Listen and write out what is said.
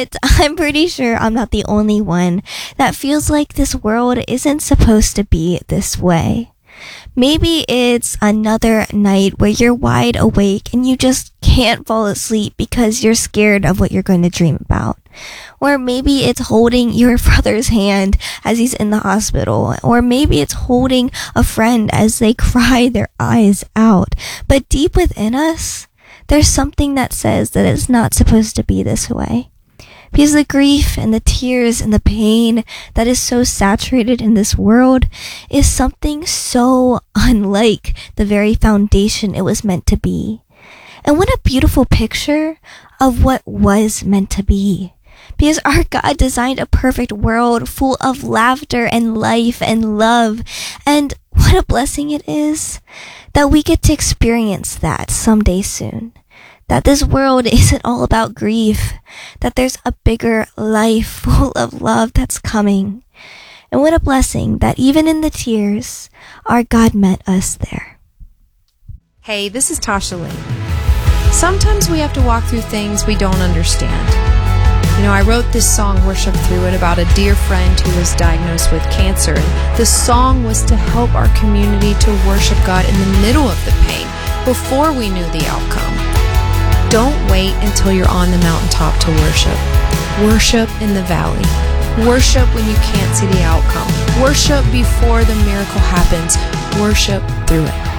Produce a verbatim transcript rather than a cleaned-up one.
But I'm pretty sure I'm not the only one that feels like this world isn't supposed to be this way. Maybe it's another night where you're wide awake and you just can't fall asleep because you're scared of what you're going to dream about. Or maybe it's holding your brother's hand as he's in the hospital. Or maybe it's holding a friend as they cry their eyes out. But deep within us, there's something that says that it's not supposed to be this way. Because the grief and the tears and the pain that is so saturated in this world is something so unlike the very foundation it was meant to be. And what a beautiful picture of what was meant to be. Because our God designed a perfect world full of laughter and life and love. And what a blessing it is that we get to experience that someday soon. That this world isn't all about grief, that there's a bigger life full of love that's coming. And what a blessing that even in the tears, our God met us there. Hey, this is Tasha Lynn. Sometimes we have to walk through things we don't understand. You know, I wrote this song, Worship Through It, about a dear friend who was diagnosed with cancer. And the song was to help our community to worship God in the middle of the pain, before we knew the outcome. Don't wait until you're on the mountaintop to worship. Worship in the valley. Worship when you can't see the outcome. Worship before the miracle happens. Worship through it.